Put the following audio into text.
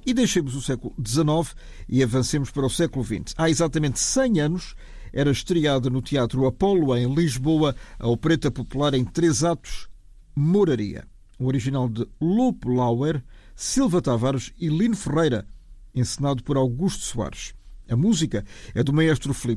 E deixemos o século XIX e avancemos para o século XX. Há exatamente 100 anos era estreada no Teatro Apolo, em Lisboa, a opereta popular em 3 atos, Moraria. O original de Lopo Lauer, Silva Tavares e Lino Ferreira, encenado por Augusto Soares. A música é do maestro Filipe